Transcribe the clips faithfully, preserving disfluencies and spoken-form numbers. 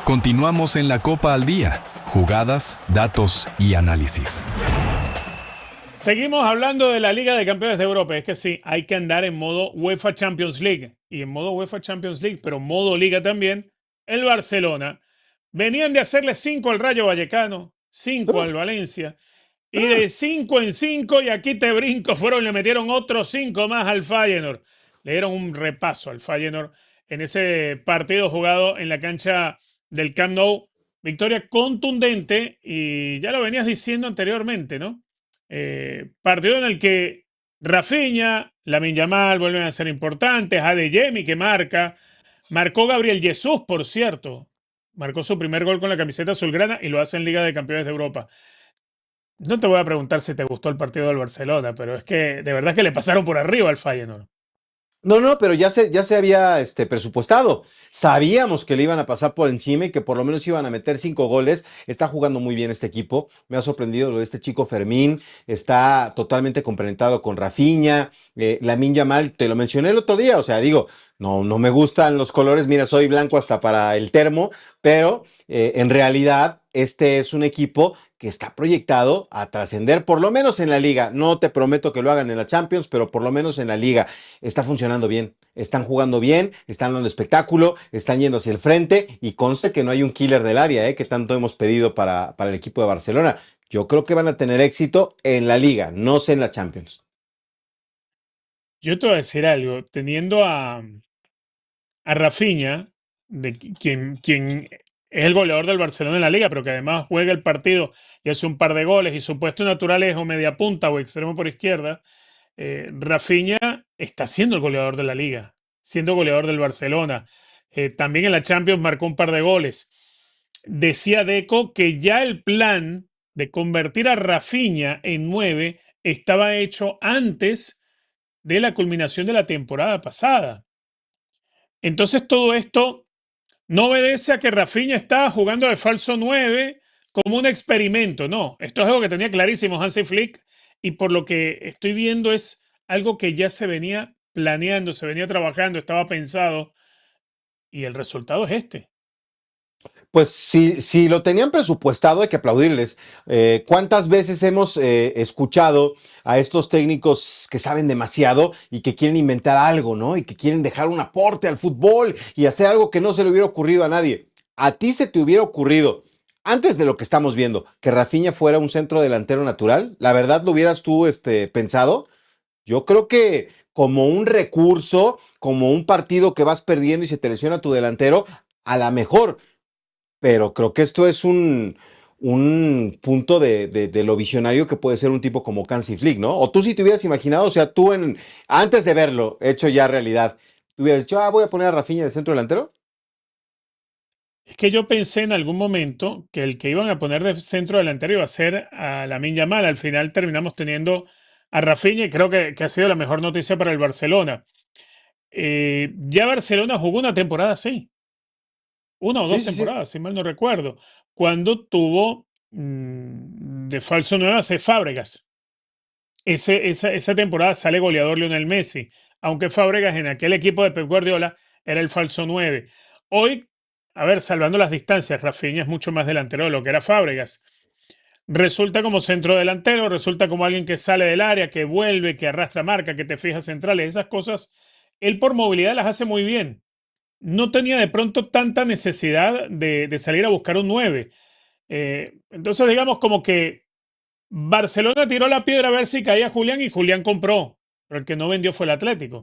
Continuamos en la Copa al Día. Jugadas, datos y análisis. Seguimos hablando de la Liga de Campeones de Europa. Es que sí, hay que andar en modo UEFA Champions League. Y en modo UEFA Champions League, pero modo Liga también, el Barcelona. Venían de hacerle cinco al Rayo Vallecano, cinco al Valencia. Y de cinco en cinco, y aquí te brinco, fueron y le metieron otros cinco más al Feyenoord. Le dieron un repaso al Feyenoord en ese partido jugado en la cancha del Camp Nou. Victoria contundente, y ya lo venías diciendo anteriormente, ¿no? Eh, partido en el que Rafinha, Lamine Yamal vuelven a ser importantes, Adeyemi que marca, marcó Gabriel Jesús, por cierto, marcó su primer gol con la camiseta azulgrana y lo hace en Liga de Campeones de Europa. No te voy a preguntar si te gustó el partido del Barcelona, pero es que de verdad que le pasaron por arriba al Feyenoord. No, no, pero ya se, ya se había este, presupuestado. Sabíamos que le iban a pasar por encima y que por lo menos iban a meter cinco goles. Está jugando muy bien este equipo. Me ha sorprendido lo de este chico Fermín. Está totalmente complementado con Rafinha. Eh, Lamine Yamal, te lo mencioné el otro día. O sea, digo, no, no me gustan los colores. Mira, soy blanco hasta para el termo, pero eh, en realidad este es un equipo que está proyectado a trascender, por lo menos en la liga. No te prometo que lo hagan en la Champions, pero por lo menos en la liga. Está funcionando bien, están jugando bien, están dando espectáculo, están yendo hacia el frente y conste que no hay un killer del área, ¿eh? Que tanto hemos pedido para, para el equipo de Barcelona. Yo creo que van a tener éxito en la liga, no sé en la Champions. Yo te voy a decir algo, teniendo a, a Rafinha, de quien, quien es el goleador del Barcelona en la liga, pero que además juega el partido y hace un par de goles, y su puesto natural es o media punta o extremo por izquierda. eh, Rafinha está siendo el goleador de la liga, siendo goleador del Barcelona. Eh, también en la Champions marcó un par de goles. Decía Deco que ya el plan de convertir a Rafinha en nueve estaba hecho antes de la culminación de la temporada pasada. Entonces todo esto no obedece a que Rafinha está jugando de falso nueve como un experimento. No, esto es algo que tenía clarísimo Hansi Flick, y por lo que estoy viendo es algo que ya se venía planeando, se venía trabajando, estaba pensado, y el resultado es este. Pues si, si lo tenían presupuestado, hay que aplaudirles. Eh, ¿Cuántas veces hemos eh, escuchado a estos técnicos que saben demasiado y que quieren inventar algo, ¿no? Y que quieren dejar un aporte al fútbol y hacer algo que no se le hubiera ocurrido a nadie. ¿A ti se te hubiera ocurrido, antes de lo que estamos viendo, que Rafinha fuera un centro delantero natural? ¿La verdad lo hubieras tú este, pensado? Yo creo que como un recurso, como un partido que vas perdiendo y se te lesiona tu delantero, a la mejor, pero creo que esto es un, un punto de, de, de lo visionario que puede ser un tipo como Hansi Flick, ¿no? O tú si te hubieras imaginado, o sea, tú en, antes de verlo, hecho ya realidad, ¿tú hubieras dicho, ah, voy a poner a Rafinha de centro delantero? Es que yo pensé en algún momento que el que iban a poner de centro delantero iba a ser a Lamine Yamal. Al final terminamos teniendo a Rafinha, y creo que, que ha sido la mejor noticia para el Barcelona. Eh, ya Barcelona jugó una temporada así, una o Sí, dos sí, sí. temporadas, si mal no recuerdo, cuando tuvo mmm, de falso nueve a C. Fábregas. Ese, esa, esa temporada sale goleador Lionel Messi, aunque Fábregas en aquel equipo de Pep Guardiola era el falso nueve. Hoy, a ver, salvando las distancias, Rafinha es mucho más delantero de lo que era Fábregas. Resulta como centro delantero, resulta como alguien que sale del área, que vuelve, que arrastra marca, que te fija centrales, esas cosas. Él por movilidad las hace muy bien. No tenía de pronto tanta necesidad de, de salir a buscar un nueve. Eh, entonces, digamos como que Barcelona tiró la piedra a ver si caía Julián, y Julián compró, pero el que no vendió fue el Atlético.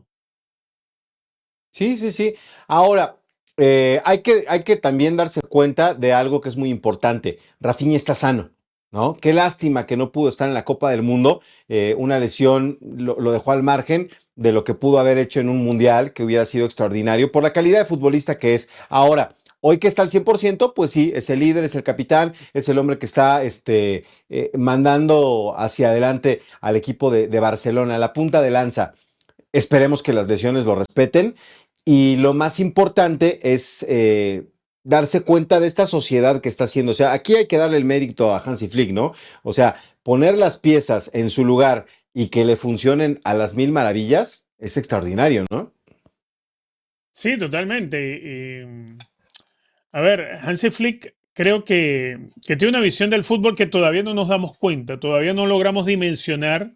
Sí, sí, sí. Ahora, eh, hay que, hay que también darse cuenta de algo que es muy importante. Rafinha está sano, ¿no? Qué lástima que no pudo estar en la Copa del Mundo. Eh, una lesión lo, lo dejó al margen de lo que pudo haber hecho en un mundial, que hubiera sido extraordinario por la calidad de futbolista que es. Ahora, hoy que está al cien por ciento, pues sí, es el líder, es el capitán, es el hombre que está este, eh, mandando hacia adelante al equipo de, de Barcelona, la punta de lanza. Esperemos que las lesiones lo respeten. Y lo más importante es eh, darse cuenta de esta sociedad que está haciendo. O sea, aquí hay que darle el mérito a Hansi Flick, ¿no? O sea, poner las piezas en su lugar y que le funcionen a las mil maravillas es extraordinario, ¿no? Sí, totalmente. Y, A ver, Hansi Flick creo que, que tiene una visión del fútbol que todavía no nos damos cuenta, todavía no logramos dimensionar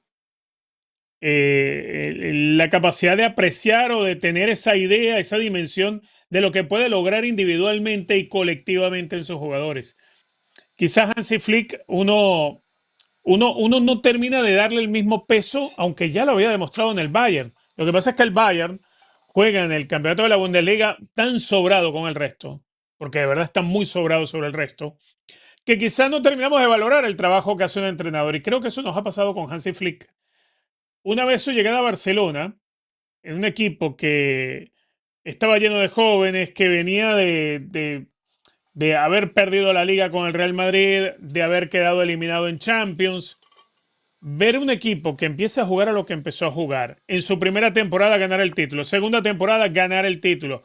eh, el- la capacidad de apreciar o de tener esa idea, esa dimensión de lo que puede lograr individualmente y colectivamente en sus jugadores. Quizás Hansi Flick, uno, uno, uno no termina de darle el mismo peso, aunque ya lo había demostrado en el Bayern. Lo que pasa es que el Bayern juega en el campeonato de la Bundesliga tan sobrado con el resto, porque de verdad está muy sobrado sobre el resto, que quizás no terminamos de valorar el trabajo que hace un entrenador. Y creo que eso nos ha pasado con Hansi Flick. Una vez su llegada a Barcelona, en un equipo que estaba lleno de jóvenes, que venía de, de, de haber perdido la liga con el Real Madrid, de haber quedado eliminado en Champions, ver un equipo que empieza a jugar a lo que empezó a jugar, en su primera temporada ganar el título, segunda temporada ganar el título,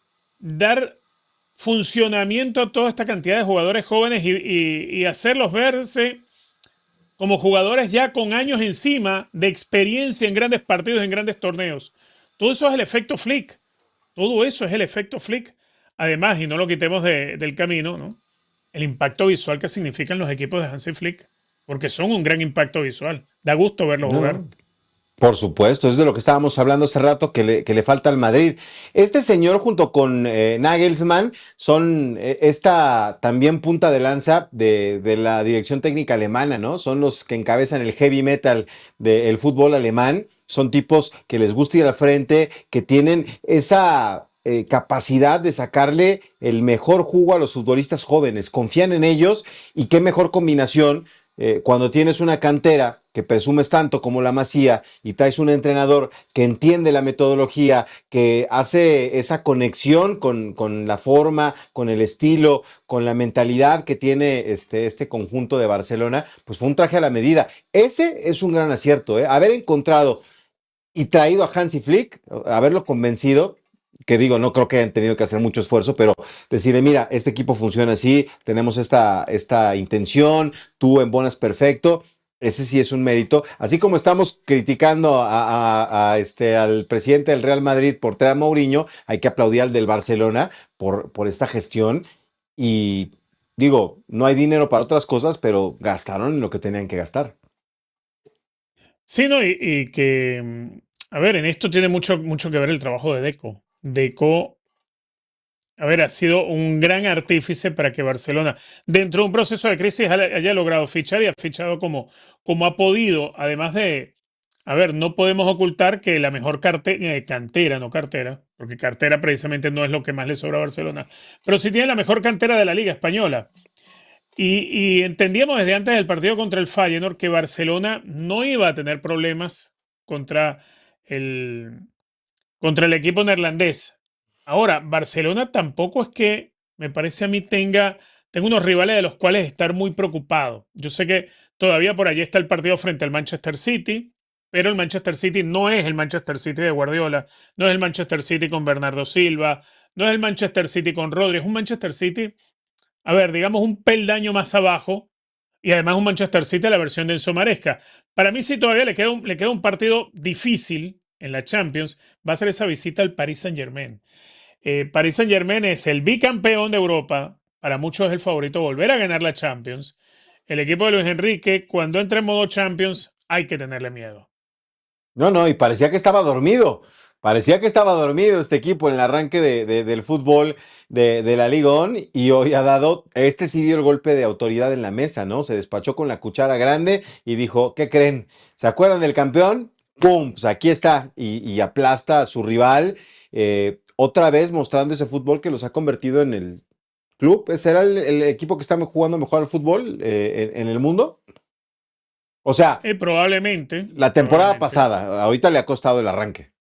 dar funcionamiento a toda esta cantidad de jugadores jóvenes y, y, y hacerlos verse como jugadores ya con años encima de experiencia en grandes partidos, en grandes torneos. Todo eso es el efecto Flick. Todo eso es el efecto Flick. Además, y no lo quitemos de, del camino, ¿no? El impacto visual que significan los equipos de Hansi Flick, porque son un gran impacto visual. Da gusto verlo No, jugar. no. Por supuesto, es de lo que estábamos hablando hace rato que le, que le falta al Madrid. Este señor junto con eh, Nagelsmann son eh, esta también punta de lanza de, de la dirección técnica alemana, ¿no? Son los que encabezan el heavy metal del fútbol alemán. Son tipos que les gusta ir al frente, que tienen esa eh, capacidad de sacarle el mejor jugo a los futbolistas jóvenes. Confían en ellos y qué mejor combinación eh, cuando tienes una cantera que presumes tanto como la Masía y traes un entrenador que entiende la metodología, que hace esa conexión con, con la forma, con el estilo, con la mentalidad que tiene este, este conjunto de Barcelona, pues fue un traje a la medida. Ese es un gran acierto, ¿eh? Haber encontrado y traído a Hansi Flick, haberlo convencido, que digo, no creo que hayan tenido que hacer mucho esfuerzo, pero decirle, mira, este equipo funciona así, tenemos esta, esta intención, tú embonas perfecto, ese sí es un mérito. Así como estamos criticando a, a, a este, al presidente del Real Madrid por traer a Mourinho, hay que aplaudir al del Barcelona por, por esta gestión. Y digo, no hay dinero para otras cosas, pero gastaron en lo que tenían que gastar. Sí, ¿no? Y, y que, mm, a ver, en esto tiene mucho, mucho que ver el trabajo de Deco. Deco, a ver, ha sido un gran artífice para que Barcelona, dentro de un proceso de crisis, haya, haya logrado fichar y ha fichado como, como ha podido. Además de, a ver, no podemos ocultar que la mejor carte- eh, cantera, no cartera, porque cartera precisamente no es lo que más le sobra a Barcelona, pero sí tiene la mejor cantera de la Liga Española. Y, y entendíamos desde antes del partido contra el Feyenoord que Barcelona no iba a tener problemas contra el, contra el equipo neerlandés. Ahora, Barcelona tampoco es que, me parece a mí, tenga, tenga unos rivales de los cuales estar muy preocupado. Yo sé que todavía por allí está el partido frente al Manchester City, pero el Manchester City no es el Manchester City de Guardiola, no es el Manchester City con Bernardo Silva, no es el Manchester City con Rodri, es un Manchester City, a ver, digamos un peldaño más abajo, y además un Manchester City a la versión de Enzo Maresca. Para mí sí todavía le queda un, le queda un partido difícil en la Champions, va a ser esa visita al Paris Saint-Germain. Eh, Paris Saint-Germain es el bicampeón de Europa, para muchos es el favorito a volver a ganar la Champions. El equipo de Luis Enrique, cuando entra en modo Champions, hay que tenerle miedo. No, no, y parecía que estaba dormido. Parecía que estaba dormido este equipo en el arranque de, de, del fútbol de, de la Ligón y hoy ha dado, este sí dio el golpe de autoridad en la mesa, ¿no? Se despachó con la cuchara grande y dijo, ¿qué creen? ¿Se acuerdan del campeón? ¡Pum! Pues aquí está y, y aplasta a su rival, eh, otra vez mostrando ese fútbol que los ha convertido en el club. ¿Será el, el equipo que está jugando mejor al fútbol eh, en, en el mundo? O sea, Eh, probablemente, la temporada probablemente. pasada, ahorita le ha costado el arranque.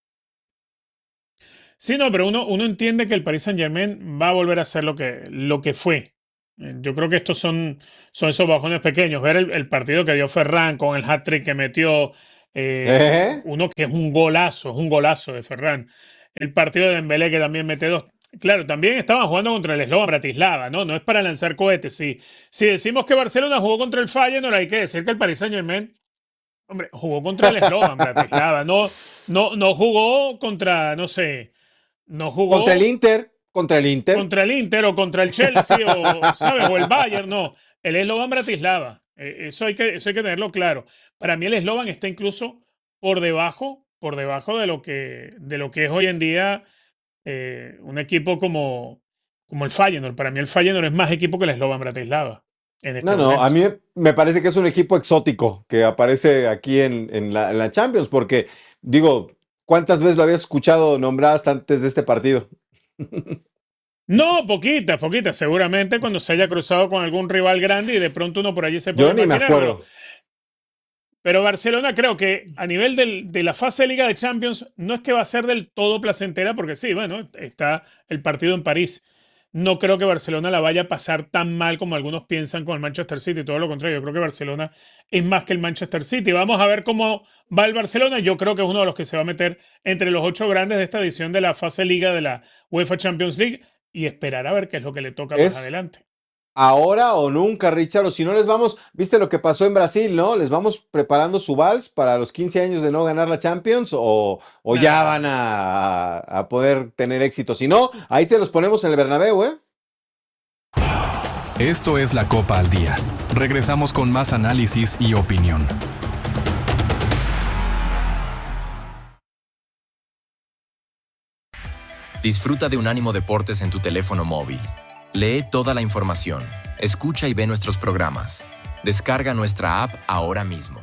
Sí, no, pero uno, uno entiende que el Paris Saint-Germain va a volver a ser lo que, lo que fue. Eh, Yo creo que estos son, son esos bajones pequeños. Ver el, el partido que dio Ferran con el hat-trick que metió, eh, ¿Eh? uno que es un golazo, es un golazo de Ferran. El partido de Dembélé que también mete dos. Claro, también estaban jugando contra el Slovan Bratislava, ¿no? No es para lanzar cohetes. Sí. Si decimos que Barcelona jugó contra el Feyenoord, hay que decir que el Paris Saint-Germain, hombre, jugó contra el Slovan Bratislava. No, no, no jugó contra, no sé, no Contra el jugó. Inter, Contra el Inter. Contra el Inter o contra el Chelsea o, ¿sabes? o el Bayern, no. Él es Slovan Bratislava. Eh, Eso hay, que, eso hay que tenerlo claro. Para mí el Slovan está incluso por debajo, por debajo de lo que, de lo que es hoy en día eh, un equipo como, como el Feyenoord. Para mí el Feyenoord es más equipo que el Slovan Bratislava en este No, no, momento. a mí me parece que es un equipo exótico que aparece aquí en, en la, en la Champions, porque digo, ¿cuántas veces lo habías escuchado nombrar hasta antes de este partido? No, poquitas, poquitas. Seguramente cuando se haya cruzado con algún rival grande y de pronto uno por allí se puede Yo ni me imaginar, pero, acuerdo. pero Barcelona creo que a nivel del- de la fase de Liga de Champions no es que va a ser del todo placentera, porque sí, bueno, está el partido en París. No creo que Barcelona la vaya a pasar tan mal como algunos piensan con el Manchester City, todo lo contrario, yo creo que Barcelona es más que el Manchester City. Vamos a ver cómo va el Barcelona. Yo creo que es uno de los que se va a meter entre los ocho grandes de esta edición de la fase Liga de la UEFA Champions League y esperar a ver qué es lo que le toca más Es adelante. ahora o nunca, Richard, o si no les vamos, viste lo que pasó en Brasil, ¿no? ¿Les vamos preparando su vals para los quince años de no ganar la Champions o, o ya Nah. van a, a poder tener éxito? Si no, ahí se los ponemos en el Bernabéu, ¿eh? Esto es la Copa al Día. Regresamos con más análisis y opinión. Disfruta de Unánimo Deportes en tu teléfono móvil. Lee toda la información, escucha y ve nuestros programas. Descarga nuestra app ahora mismo.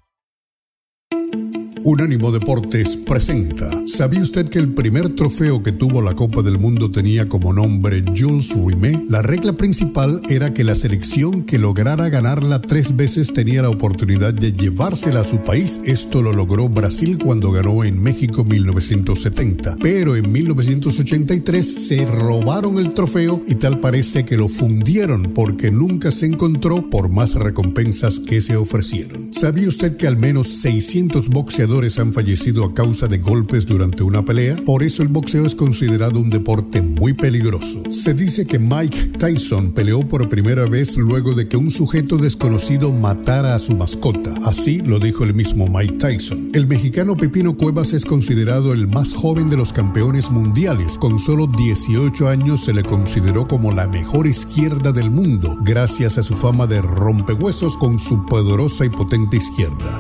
Unánimo Deportes presenta. ¿Sabía usted que el primer trofeo que tuvo la Copa del Mundo tenía como nombre Jules Rimet? La regla principal era que la selección que lograra ganarla tres veces tenía la oportunidad de llevársela a su país. Esto lo logró Brasil cuando ganó en México en mil novecientos setenta. Pero en mil novecientos ochenta y tres se robaron el trofeo y tal parece que lo fundieron porque nunca se encontró por más recompensas que se ofrecieron. ¿Sabía usted que al menos seiscientos boxeadores han fallecido a causa de golpes durante una pelea? Por eso el boxeo es considerado un deporte muy peligroso. Se dice que Mike Tyson peleó por primera vez luego de que un sujeto desconocido matara a su mascota. Así lo dijo el mismo Mike Tyson. El mexicano Pepino Cuevas es considerado el más joven de los campeones mundiales. Con solo dieciocho años se le consideró como la mejor izquierda del mundo, gracias a su fama de rompehuesos con su poderosa y potente izquierda.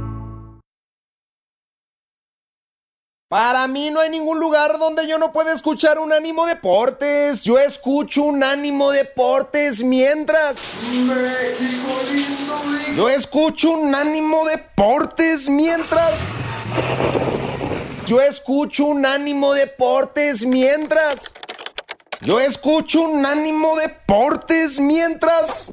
Para mí no hay ningún lugar donde yo no pueda escuchar Unánimo Deportes. Yo escucho Unánimo Deportes mientras... México lindo. Yo escucho Unánimo Deportes mientras... Yo escucho Unánimo Deportes mientras... Yo escucho Unánimo Deportes mientras...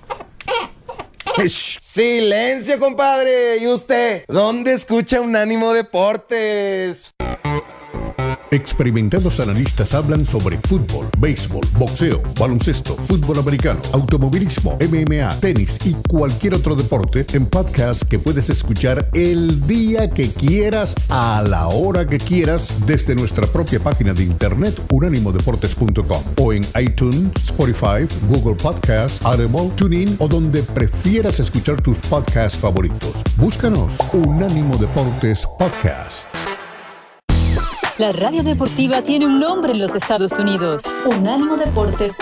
Silencio, compadre. ¿Y usted? ¿Dónde escucha Unánimo Deportes? Experimentados analistas hablan sobre fútbol, béisbol, boxeo, baloncesto, fútbol americano, automovilismo, M M A, tenis y cualquier otro deporte en podcast que puedes escuchar el día que quieras, a la hora que quieras, desde nuestra propia página de internet unánimo deportes punto com o en iTunes, Spotify, Google Podcasts, Audible, TuneIn o donde prefieras escuchar tus podcasts favoritos. Búscanos Unánimo Deportes Podcast. La radio deportiva tiene un nombre en los Estados Unidos. Unánimo Deportes